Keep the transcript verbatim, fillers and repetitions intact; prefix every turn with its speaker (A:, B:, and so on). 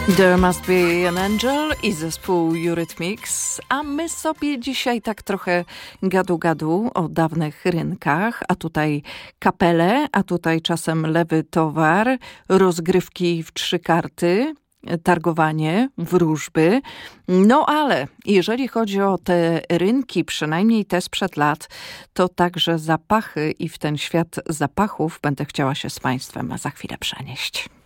A: There Must Be an Angel i zespół Eurythmics, a my sobie dzisiaj tak trochę gadu-gadu o dawnych rynkach, a tutaj kapele, a tutaj czasem lewy towar, rozgrywki w trzy karty, targowanie, wróżby. No ale jeżeli chodzi o te rynki, przynajmniej te sprzed lat, to także zapachy i w ten świat zapachów będę chciała się z Państwem za chwilę przenieść.